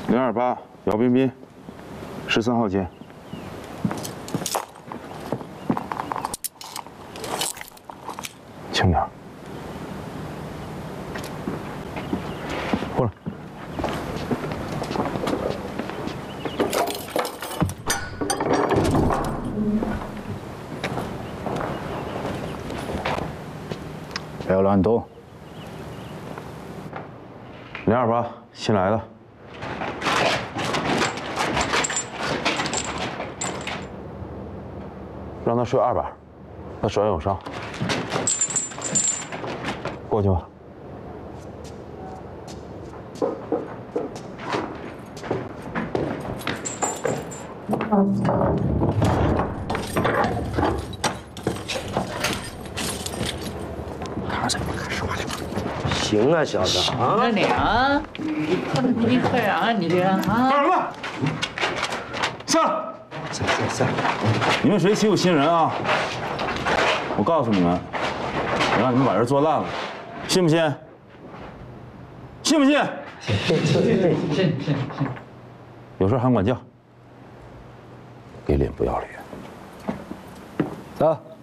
028姚彬彬，13号间。轻点。过来。 不要乱动。 028新来的。 让他睡2板，他手上有伤。过去吧。 看着看说话去吧。行啊，小子啊！ 那你啊，你快啊，你这样啊！ 干什么？下来！ 下！ 你们谁欺负新人啊？我告诉你们，我让你们把人做烂了，信不信？信不信？ 信。 有事喊管教。给脸不要脸。 走。